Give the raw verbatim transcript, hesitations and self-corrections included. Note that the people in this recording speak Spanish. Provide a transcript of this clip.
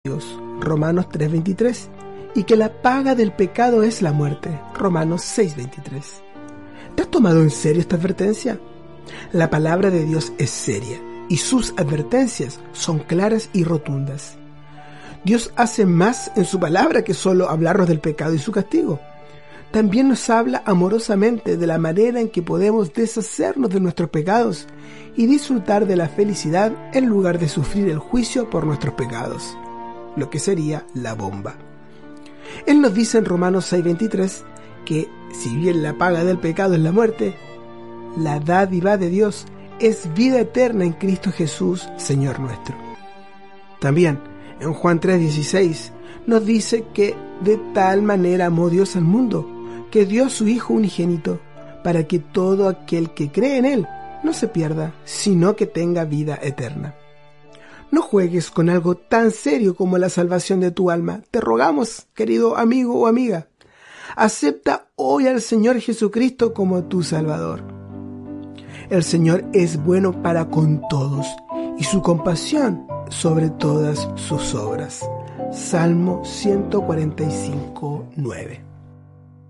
Dios, Romanos tres veintitrés, y que la paga del pecado es la muerte, Romanos seis veintitrés. ¿Te has tomado en serio esta advertencia? La palabra de Dios es seria y sus advertencias son claras y rotundas. Dios hace más en su palabra que solo hablarnos del pecado y su castigo. También nos habla amorosamente de la manera en que podemos deshacernos de nuestros pecados y disfrutar de la felicidad en lugar de sufrir el juicio por nuestros pecados, lo que sería la bomba. Él nos dice en Romanos seis veintitrés que si bien la paga del pecado es la muerte, la dádiva de Dios es vida eterna en Cristo Jesús, Señor nuestro. También en Juan tres dieciséis nos dice que de tal manera amó Dios al mundo, que dio a su Hijo unigénito, para que todo aquel que cree en Él no se pierda, sino que tenga vida eterna. No juegues con algo tan serio como la salvación de tu alma. Te rogamos, querido amigo o amiga, acepta hoy al Señor Jesucristo como tu Salvador. El Señor es bueno para con todos y su compasión sobre todas sus obras. Salmo ciento cuarenta y cinco, nueve.